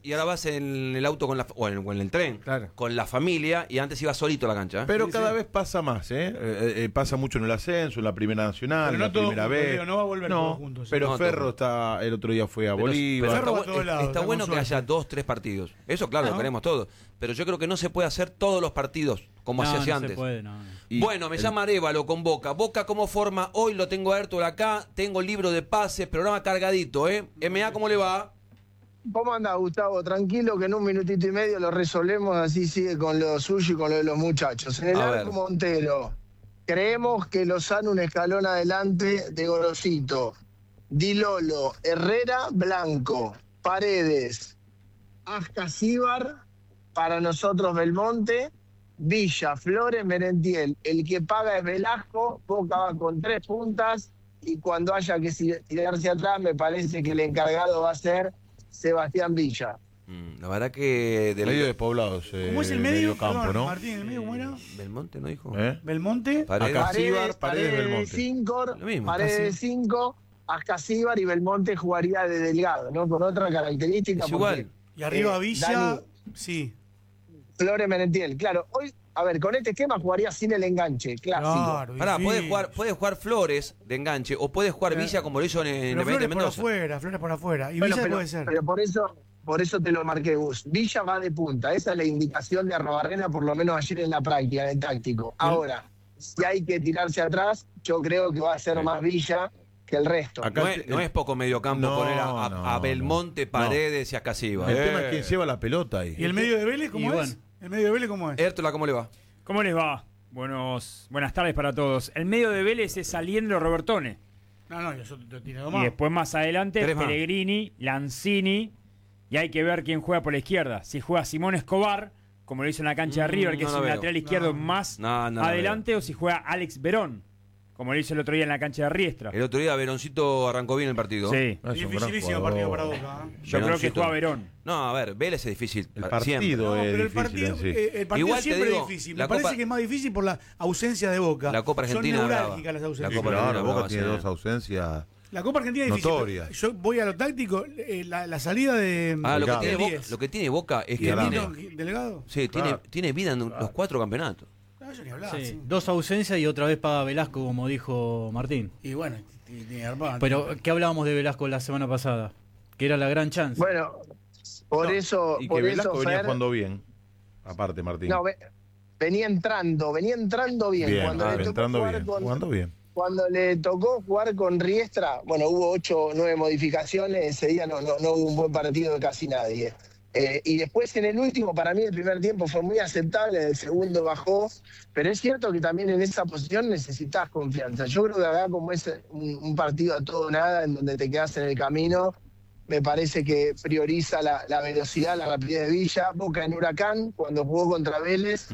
y ahora vas en el auto o en el tren, Claro. con la familia, y antes ibas solito a la cancha. Pero cada vez pasa más, pasa mucho en el ascenso, en la primera nacional, Pero en no la todo primera junto, vez. digo, no va a volver todos juntos. Pero No, Ferro todo. el otro día fue a Pero Bolívar. Ferro va a está, todos lados, está está bueno con que suerte. haya 2-3 partidos. Eso, claro, lo queremos todos. Pero yo creo que no se puede hacer todos los partidos como No, se hacía no antes. se puede, no. Y Bueno, me llama Arévalo con Boca. Boca, ¿cómo forma? Hoy lo tengo a Hértol acá. Tengo el libro de pases, programa cargadito, ¿eh? MA, ¿cómo le va? ¿Cómo anda, Gustavo? Tranquilo que en un minutito y medio lo resolvemos, así sigue con lo suyo y con lo de los muchachos. En el A arco ver. Montero, creemos que Lozano un escalón adelante de Gorosito. Di Lolo, Herrera, Blanco, Paredes, Ascasíbar, para nosotros Belmonte, Villa, Flores, Merentiel. El que paga es Velasco, Boca va con 3 puntas y cuando haya que tirarse atrás me parece que el encargado va a ser Sebastián Villa. La verdad que... medio despoblados. ¿Cómo es el medio? campo, Perdón, ¿no? Martín, ¿el medio cómo era? Belmonte, ¿no dijo? Belmonte. Paredes. Acá. Paredes, de Belmonte. 5, Lo mismo. Paredes de 5, Ascasíbar y Belmonte jugaría de Delgado, ¿no? Con otra característica. Es igual. Y arriba Villa, Dani, sí. Flores, Merentiel. Claro, hoy, a ver, con este esquema jugaría sin el enganche, clásico. Claro, Pará, difícil. puede jugar Flores de enganche o puede jugar Villa como lo hizo en Pero Independiente Flores por Mendoza. afuera, Flores por afuera. Y Bueno, Villa pero, puede ser. pero por eso te lo marqué, Gus. Villa va de punta. Esa es la indicación de Arrobarrena, por lo menos ayer en la práctica, en el táctico. Ahora, si hay que tirarse atrás, yo creo que va a ser más Villa que el resto. Acá No es poco mediocampo No, poner a no, Belmonte, no. Paredes y a Casiva. El tema es quién lleva la pelota ahí. ¿Y el medio de Vélez cómo Y es? bueno. ¿El medio de Vélez cómo es? Hértola, ¿cómo le va? ¿Cómo les va? Buenas tardes para todos. El medio de Vélez es Aliendro Robertone. No, yo te he tirado Y más. después más adelante Tres más. Pellegrini, Lanzini. Y hay que ver quién juega por la izquierda. Si juega Simón Escobar, como lo hizo en la cancha de River, que no es lo un veo. lateral izquierdo No. más No lo adelante, o si juega Alex Verón, como lo hizo el otro día en la cancha de Riestra. El otro día Veroncito arrancó bien el partido. Sí. Ah, es un gran Dificilísimo jugador. partido para Boca. Yo creo que Veroncito. juega Verón. No, a ver, Vélez es difícil. El siempre. partido No, es pero difícil en sí. el partido Igual te siempre digo, es difícil. la Me parece Copa- que es más difícil por la ausencia de Boca. La Copa Argentina Son brava. neurálgicas las ausencias. La Copa Claro, Argentina Boca brava, tiene sí. 2 ausencias. La Copa Argentina es difícil. Notoria. Pero yo voy a lo táctico. La salida de. Ah, lo que, Delgado. tiene del Boca, 10. lo que tiene Boca es ¿Y que el Delgado. tiene, delegado? sí, Claro. tiene vida en los 4 campeonatos. No, yo ni hablaba. Sí, sí. 2 ausencias y otra vez paga Velasco, como dijo Martín. Y bueno, ni armado. Pero, ¿qué hablábamos de Velasco la semana pasada? Que era la gran chance. Bueno, por eso. Y que por Velasco eso, venía Fer, jugando bien. Aparte, Martín. No, venía entrando bien. bien, Cuando le tocó entrando jugar bien. con- Jugando bien. Cuando le tocó jugar con Riestra, bueno, hubo 8 o 9 modificaciones, ese día no hubo un buen partido de casi nadie. Y después en el último, para mí el primer tiempo fue muy aceptable, el segundo bajó, pero es cierto que también en esa posición necesitas confianza. Yo creo que acá como es un partido a todo o nada, en donde te quedas en el camino, me parece que prioriza la velocidad, la rapidez de Villa. Boca en Huracán, cuando jugó contra Vélez,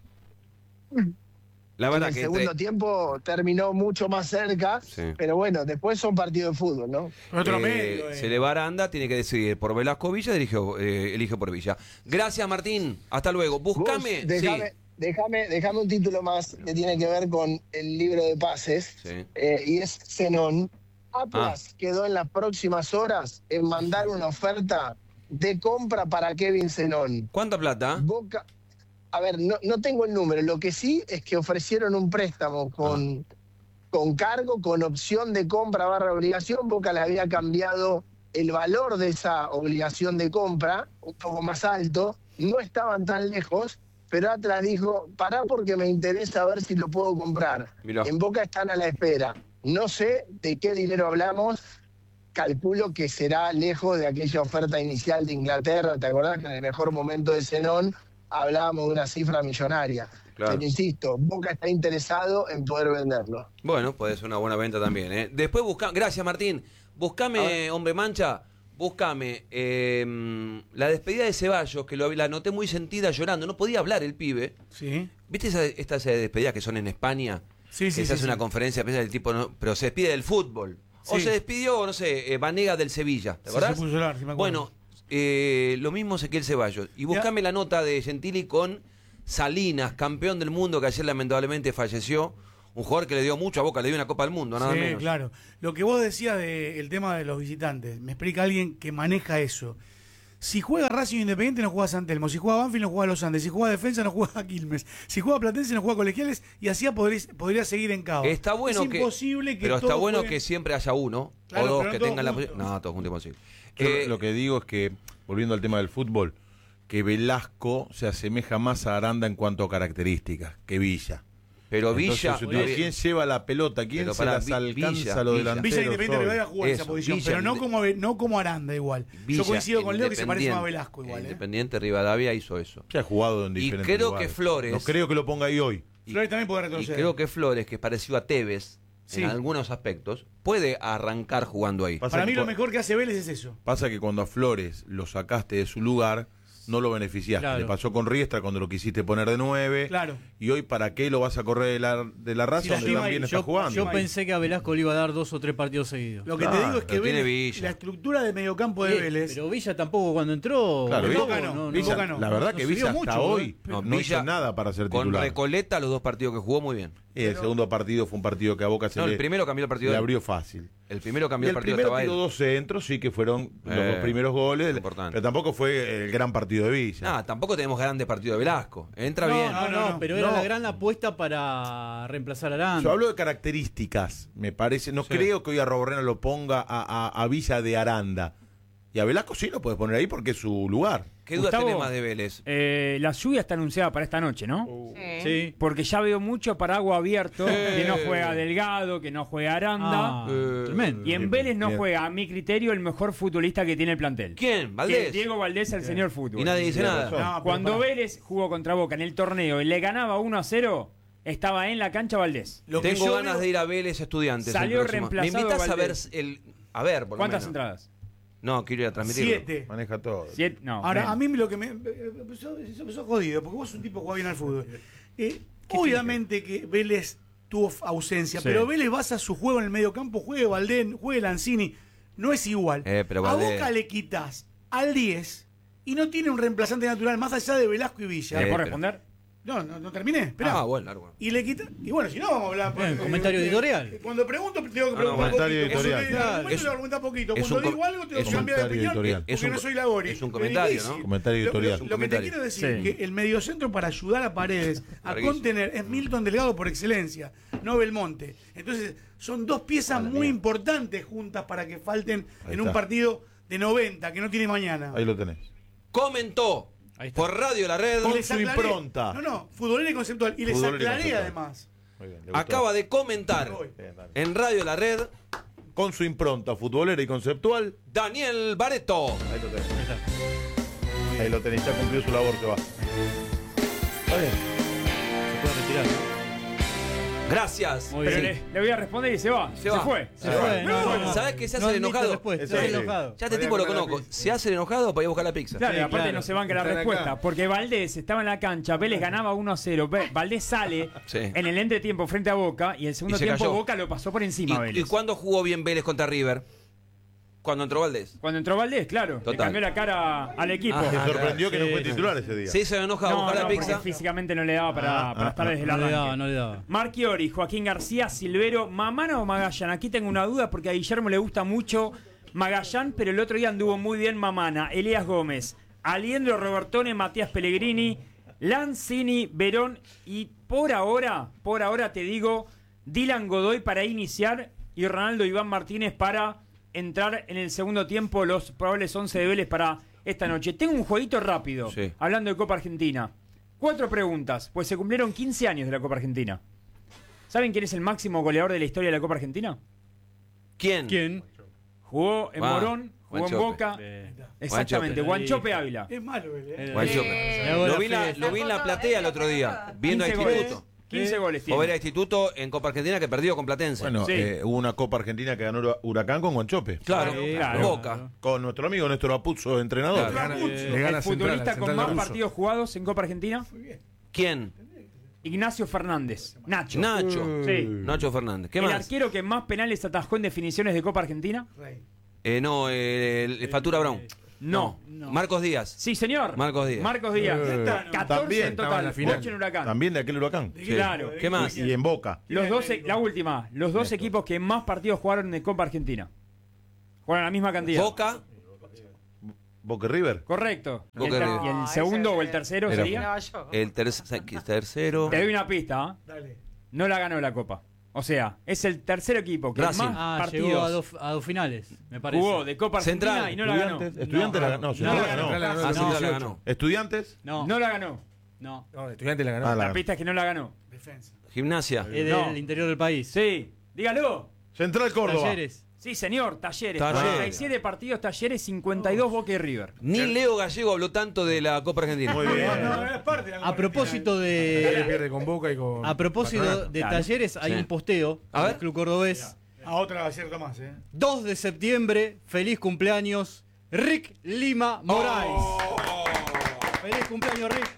La en verdad el que segundo tiempo terminó mucho más cerca, Sí. pero bueno, después son partidos de fútbol, ¿no? Otro medio. se le va Aranda, tiene que decidir por Velasco o Villa, elige por Villa. Gracias, Martín. Hasta luego. Búscame. Vos, déjame un título más que tiene que ver con el libro de pases, Sí. y es Zenón. Atlas quedó en las próximas horas en mandar una oferta de compra para Kevin Zenón. ¿Cuánta plata? Boca, a ver, no tengo el número, lo que sí es que ofrecieron un préstamo con cargo, con opción de compra / obligación. Boca le había cambiado el valor de esa obligación de compra, un poco más alto, no estaban tan lejos, pero Atlas dijo, pará porque me interesa ver si lo puedo comprar. Mirá. En Boca están a la espera. No sé de qué dinero hablamos, calculo que será lejos de aquella oferta inicial de Inglaterra. ¿Te acordás que en el mejor momento de Zenón hablábamos de una cifra millonaria? Claro. Pero insisto, Boca está interesado en poder venderlo. Bueno, puede ser una buena venta también. Después gracias, Martín. Buscame, hombre mancha, búscame la despedida de Ceballos, que la noté muy sentida llorando. No podía hablar el pibe. Sí. ¿Viste estas despedidas que son en España? Sí, que sí, se hace sí, una sí. conferencia, piensa el tipo, pero se despide del fútbol. O Sí. se despidió, no sé, Vanega del Sevilla. ¿Te Sí, acordás? se puso a llorar, sí me acuerdo. Bueno, lo mismo Ezequiel Ceballos. Y buscame la nota de Gentili con Salinas, campeón del mundo, que ayer lamentablemente falleció. Un jugador que le dio mucho a Boca, le dio una Copa del Mundo, nada Sí, menos. claro. Lo que vos decías del tema de los visitantes, me explica alguien que maneja eso. Si juega Racing Independiente no juega San Telmo, si juega Banfield no juega Los Andes, si juega Defensa no juega Quilmes, si juega Platense no juega Colegiales y así podría seguir en caos. Está bueno es imposible que pero está todos bueno jueguen. que siempre haya uno Claro, o dos pero que todos tengan la juntos. No, todos juntos imposible. Yo lo que digo es que, volviendo al tema del fútbol, que Velasco se asemeja más a Aranda en cuanto a características que Villa. Pero Entonces, Villa, yo te digo, ¿quién lleva la pelota? ¿Quién Pero se pará, las alcanza Villa, a los Villa. delanteros? Villa Independiente hoy? Rivadavia juega en esa Eso, posición, Villa pero no como Aranda igual. Villa, Yo coincido con Leo que se parece más a Independiente- Velasco igual. Independiente Rivadavia hizo eso. Se ha jugado en Y diferentes creo lugares. que Flores- No creo que lo ponga ahí hoy. Flores también puede Y retroceder. creo que Flores, que es parecido a Tevez Sí. en algunos aspectos, puede arrancar jugando ahí. Pasa Para que mí lo cu- mejor que hace Vélez es eso. Pasa que cuando a Flores lo sacaste de su lugar, no lo beneficiaste. Claro. Le pasó con Riestra cuando lo quisiste poner de 9. Claro. Y hoy, ¿para qué lo vas a correr de la raza Si donde lastima también ahí, está jugando? Yo pensé que a Velasco le iba a dar 2 o 3 partidos seguidos. Lo que Claro, te digo es que pero tiene Vélez, Villa. la estructura de mediocampo de Vélez. Pero Villa tampoco cuando entró. Claro, En Villa- Boca no, Villa- Boca no. la verdad No que se Villa vio hasta mucho, hoy no Villa, hizo nada para ser Con titular. Recoleta, los dos partidos que jugó, muy bien. Y el segundo partido fue un partido que a Boca se No, le, el primero cambió el partido. le abrió fácil. El primero Y cambió el el partido, primero estaba tiró él. 2 centros, sí que fueron los dos primeros goles. Importante. Pero tampoco fue el gran partido de Villa. Nah, tampoco tenemos grandes partidos de Velasco. Entra No, bien. no. Pero era No. la gran apuesta para reemplazar a Aranda. Yo hablo de características, me parece. No Sí. creo que hoy a Roborrena lo ponga a Villa de Aranda. Y a Velasco sí lo puedes poner ahí porque es su lugar. ¿Qué duda Gustavo, tenés más de Vélez? La lluvia está anunciada para esta noche, ¿no? Sí. Porque ya veo mucho paraguas abierto, que no juega Delgado, que no juega Aranda. Tremendo. Y en Vélez no Bien. juega, a mi criterio, el mejor futbolista que tiene el plantel. ¿Quién? Que ¿Valdés? Diego Valdés, el señor fútbol. Y nadie dice Tiene nada. razón. No, pero Cuando pará. Vélez jugó contra Boca en el torneo y le ganaba 1-0, estaba en la cancha Valdés. Lo que Tengo yo ganas veo- de ir a Vélez Estudiantes. Salió el próximo. ¿Me reemplazado invitas a ver Valdés. el... A ver, por lo ¿Cuántas menos. entradas? No, quiero ir a transmitirlo. 7. Maneja todo. 7, no. Ahora, menos. a mí lo que me empezó jodido, porque vos sos un tipo que juega bien al fútbol. Obviamente que Vélez tuvo ausencia, Sí. pero Vélez basa su juego en el medio campo, juegue Valdés, juegue Lanzini, no es igual. Pero a Valdés- Boca le quitas al 10 y no tiene un reemplazante natural más allá de Velasco y Villa. ¿Le puedo pero- responder? No terminé, esperá. Ah, bueno, largo. Y le quita. Y bueno, si no, vamos a hablar. Bien, comentario editorial. Cuando pregunto, tengo que no, preguntar comentario poquito. editorial. Cuando te Claro, argumento, es- te argumenta poquito. es Cuando un digo algo, tengo es que un cambiar de comentario opinión. editorial. Porque Es un- no soy la Gori. es un comentario, difícil. ¿no? Comentario editorial. Lo que te Comentario. quiero decir Sí. que el mediocentro para ayudar a Paredes a Larguísimo. contener es Milton Delgado por excelencia, no Belmonte. Entonces, son dos piezas muy importantes juntas para que falten Ahí en un está. partido de 90 que no tiene mañana. Ahí lo tenés. Comentó Ahí está. por Radio La Red. Con Les su aclaré- impronta. No, futbolera y conceptual. Y les Futbolera y aclaré conceptual. además. Muy bien, le gustó. Acaba de comentar Voy. Bien, dale. en Radio La Red Con su impronta futbolera y conceptual. Daniel Bareto. Ahí lo tenés. Ahí está. Ahí lo tenés. Ya cumplió su labor, se va. Está bien. Se puede retirar. Gracias. Muy Pero bien. le voy a responder y se va. Se va. fue. Se fue, no. ¿Sabes qué se hace No el admite enojado? respuesta, Eso se hace sí. enojado. Ya este tipo lo conozco. Se hace el enojado para ir a buscar la pizza. Claro, Sí, y aparte claro. no se banca la Están respuesta, acá. porque Valdés estaba en la cancha, Vélez ganaba 1-0, Valdés sale Sí. en el entretiempo frente a Boca y el segundo Y se tiempo cayó. Boca lo pasó por encima a ¿Y Vélez. cuándo jugó bien Vélez contra River? Cuando entró Valdés. Cuando entró Valdés, claro, le Total. cambió la cara al equipo. Ah, Me sorprendió claro. que no fue Sí, titular ese día. Se hizo enojado a No, buscar no, la porque pizza. físicamente no le daba para estar desde el No le arranque. daba, no le daba. Marchiori, Joaquín García, Silvero, ¿Mamana o Magallán? Aquí tengo una duda porque a Guillermo le gusta mucho Magallán, pero el otro día anduvo muy bien Mamana. Elías Gómez, Aliendro Robertone, Matías Pellegrini, Lanzini, Verón y por ahora te digo, Dylan Godoy para iniciar y Ronaldo Iván Martínez para entrar en el segundo tiempo, los probables 11 de Vélez para esta noche. Tengo un jueguito rápido, Sí. hablando de Copa Argentina. 4 preguntas, pues se cumplieron 15 años de la Copa Argentina. ¿Saben quién es el máximo goleador de la historia de la Copa Argentina? ¿Quién? ¿Quién? Jugó en Ah, Morón, jugó en Guanchope. Boca. Exactamente, Guanchope. Guanchope Ávila. Es malo, él. Guanchope. Le hago Lo la vi, fiesta. lo vi en la platea el otro día, viendo a 15 goles. Instituto. 15 goles O tiene. ver a Instituto en Copa Argentina que perdió con Platense. Bueno, Sí. hubo una Copa Argentina que ganó Huracán con Guanchope. claro, Claro. Boca. Con nuestro amigo Néstor Apuzzo, entrenador. Claro. Le gana El Central, futbolista Central con más Ruso. partidos jugados en Copa Argentina, ¿Quién? Ignacio Fernández. Nacho. Nacho. Sí. Nacho Fernández. ¿Qué el más? arquero que más penales atajó en definiciones de Copa Argentina. Rey. No, el Fatura Brown. No. Marcos Díaz. Sí, señor. Marcos Díaz. Marcos Díaz. 14 También en estaba total. en la final. 8 en Huracán. También de aquel Huracán. Sí. Claro. ¿Qué más? Y en Boca. Los dos, la última. Los dos equipos que más partidos jugaron en Copa Argentina. Jugaron la misma cantidad. Boca. Boca River. Correcto. Boca River. ¿Y el segundo o el tercero Era- sería? El tercero. Te doy una pista. Dale. No la ganó la Copa. O sea, es el tercer equipo que Racing. más Llegó partidos a dos finales, me parece. jugó de Copa Argentina Central. y no la ganó. Estudiantes la ganó. No Central la la ganó. ganó. Ah, Central la 18. ganó. Estudiantes. No, No la ganó. no. No, Estudiantes la ganó. Ah, La pista es que no la ganó. Defensa. Gimnasia. Es del No. interior del país. Sí, dígalo. Central Córdoba. Talleres. Sí, señor, Talleres. Talleres. 47 partidos, Talleres, 52 Boca y River. Ni Leo Gallego habló tanto de la Copa Argentina. Muy bien. No, es parte de la A propósito Talleres de pierde con Boca y con. a propósito Patronato. de Dale. Talleres, hay Sí. un posteo A ver. del Club Cordobés. A otra acierto más, 2 de septiembre, feliz cumpleaños, Rick Lima Moraes. Feliz cumpleaños, Rick.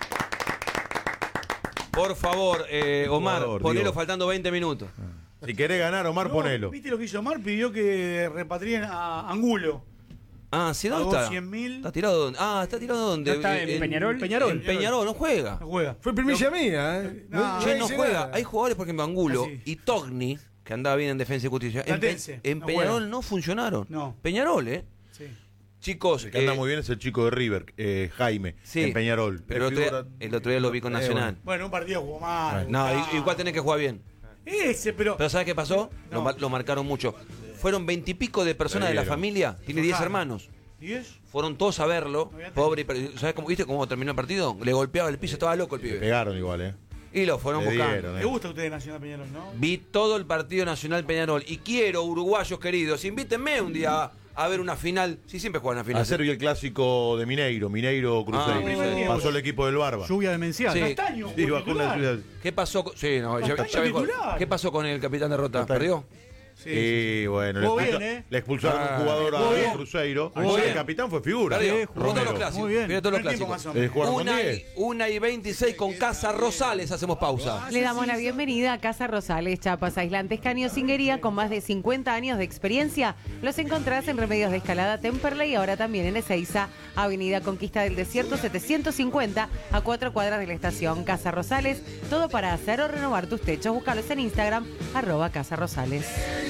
Por favor, Omar, Jugador, ponelo Dios. faltando 20 minutos. Si querés ganar, Omar, ponelo. ¿Viste lo que hizo Omar? Pidió que repatrien a Angulo. Ah, ¿sí dónde Pagó está? 100.000. ¿Está tirado dónde? Ah, ¿está tirado dónde? ¿No está en Peñarol? Peñarol. En Peñarol, no juega. No juega. Fue primicia mía, ¿eh? No, Che, no hice juega. nada. Hay jugadores, por ejemplo, Angulo Ah, sí. y Togni, que andaba bien en Defensa y Justicia. Platense, En no Peñarol juega. no funcionaron. No. Peñarol, Sí. Chicos, El que anda muy bien es el chico de River, Jaime, sí, en Peñarol. Pero el otro día lo vi con Nacional. Bueno, un partido jugó mal. No, igual tenés que jugar bien. Ese, pero. Pero ¿sabes qué pasó? No. Lo marcaron mucho. Fueron 20 y pico de personas de la Perdieron. familia. Tiene 10 Claro. hermanos. ¿10? Fueron todos a verlo. había Pobre, pero ¿sabes cómo viste cómo terminó el partido? Le golpeaba el piso, estaba loco el pibe. Pegaron igual, Y lo fueron Le buscando. dieron, ¿Le gusta a ustedes Nacional Peñarol, no? Vi todo el partido Nacional Peñarol y quiero, uruguayos queridos, invítenme un día a ver una final. Sí, siempre juegan una final. Ayer vi el clásico de Mineiro Ah, Cruzeiro. Pasó el equipo del Barba. Lluvia demencial. Sí. Castaño, Sí, jugó bajó una titular. ciudad. ¿Qué pasó con, sí, no, ya Castaño vengo. titular. ¿Qué pasó con el capitán de Rota? Castaño. ¿Perdió? Sí, Y bueno, Jugó bien, le expulsaron a un jugador Jugó bien. a Cruzeiro. Jugó El bien. capitán fue figura. Perdió. Sí, Perdió todos los Romero. clásicos. Muy bien. Perdió todos los Primer tiempo clásicos. más o menos. Jugaron con 1 10. y 26 con Casa Rosales. Hacemos pausa. Le damos la bienvenida a Casa Rosales, chapas, aislantes, caños, cinguería, con más de 50 años de experiencia. Los encontrás en Remedios de Escalada, Temperley y ahora también en Ezeiza, Avenida Conquista del Desierto 750, a 4 cuadras de la estación. Casa Rosales, todo para hacer o renovar tus techos. Búscalos en Instagram, @Casa Rosales.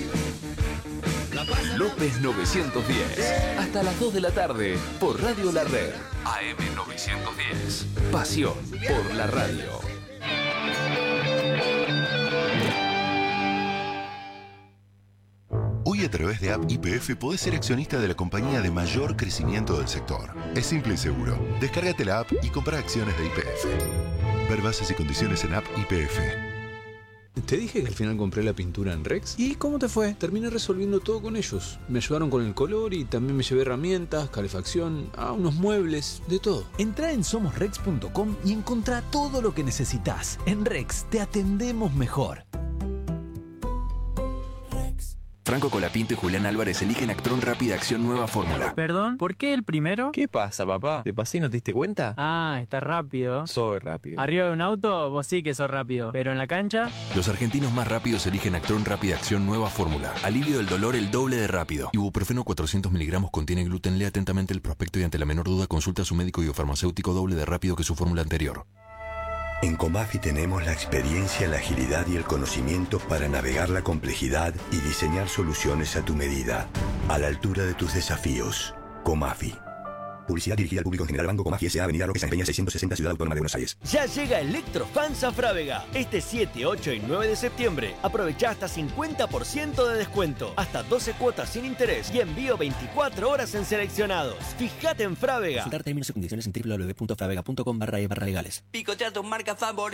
López 910. Hasta las 2 de la tarde por Radio La Red. AM 910. Pasión por la radio. Hoy a través de App YPF podés ser accionista de la compañía de mayor crecimiento del sector. Es simple y seguro. Descárgate la app y compra acciones de YPF. Ver bases y condiciones en App YPF. Te dije que al final compré la pintura en Rex. ¿Y cómo te fue? Terminé resolviendo todo con ellos. Me ayudaron con el color y también me llevé herramientas, calefacción, unos muebles, de todo. Entrá en somosrex.com y encontrá todo lo que necesitas. En Rex te atendemos mejor. Franco Colapinto y Julián Álvarez eligen Actron Rápida Acción Nueva Fórmula. Perdón, ¿por qué el primero? ¿Qué pasa, papá? ¿Te pasé y no te diste cuenta? Ah, está rápido. Soy rápido. Arriba de un auto, vos sí que sos rápido. Pero en la cancha... Los argentinos más rápidos eligen Actron Rápida Acción Nueva Fórmula. Alivio del dolor el doble de rápido. Ibuprofeno 400 miligramos contiene gluten. Lee atentamente el prospecto y ante la menor duda consulta a su médico y o farmacéutico doble de rápido que su fórmula anterior. En Comafi tenemos la experiencia, la agilidad y el conocimiento para navegar la complejidad y diseñar soluciones a tu medida, a la altura de tus desafíos. Comafi. Publicidad dirigida al público en general. Banco Comafi S.A. Avenida Roque San Peña 660, Ciudad Autónoma de Buenos Aires. Ya llega Electrofans a Frávega. Este 7, 8 y 9 de septiembre. Aprovecha hasta 50% de descuento. Hasta 12 cuotas sin interés. Y envío 24 horas en seleccionados. Fíjate en Frávega. Consultar términos y condiciones en www.fravega.com/e/legales. Picotea tu marca favorita.